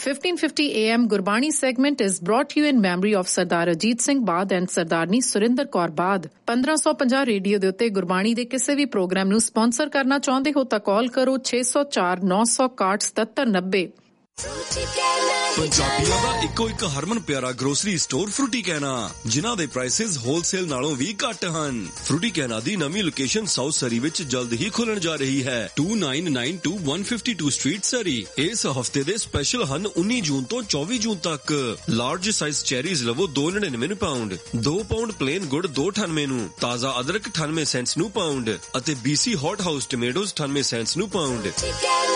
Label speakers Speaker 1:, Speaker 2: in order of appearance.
Speaker 1: 1550 AM Gurbani segment is brought to you in memory of Sardar Ajit Singh Baad and Sardarni Surinder Kaur Baad. 1550 radio ਦੇ ਉੱਤੇ ਗੁਰਬਾਣੀ ਦੇ ਕਿਸੇ ਵੀ programme ਨੂੰ sponsor ਕਰਨਾ ਚਾਹੁੰਦੇ ਹੋ ਤਾਂ ਕਾਲ ਕਰੋ 604 961 7790।
Speaker 2: ਪੰਜਾਬੀਆਂ ਦਾ ਇੱਕੋ ਇੱਕ ਹਰਮਨ ਪਿਆਰਾ ਗਰੋਸਰੀ ਸਟੋਰ ਫਰੂਟੀ ਕਹਿਣਾ, ਜਿਨ੍ਹਾਂ ਦੇ ਪ੍ਰਾਈਸਿਸ ਹੋਲਸੇਲ ਨਾਲੋਂ ਵੀ ਘੱਟ ਹਨ। ਫਰੂਟੀ ਕਹਿਣਾ ਦੀ ਨਵੀਂ ਲੋਕੇਸ਼ਨ ਸਾਊਥ ਸਰੀ ਵਿੱਚ ਜਲਦ ਹੀ ਖੁੱਲਣ ਜਾ ਰਹੀ ਹੈ। 2992 152 ਸਟਰੀਟ ਸਰੀ। ਇਸ ਹਫਤੇ ਦੇ ਸਪੈਸ਼ਲ ਹਨ 19 ਜੂਨ ਤੋਂ 24 ਜੂਨ ਤੱਕ। ਲਾਰਜ ਸਾਈਜ਼ ਚੈਰੀਜ਼ ਲਵੋ 2.99 ਪਾਉਂਡ, 2 ਪਾਉਂਡ ਪਲੇਨ ਗੁੜ 2.98 ਨੂੰ, ਤਾਜ਼ਾ ਅਦਰਕ 98 ਸੈਂਟਸ ਨੂੰ ਪਾਉਂਡ ਅਤੇ BC ਹੌਟ ਹਾਊਸ ਟਮੇਟੋਜ਼ 98 ਸੈਂਟਸ ਨੂੰ ਪਾਉਂਡ।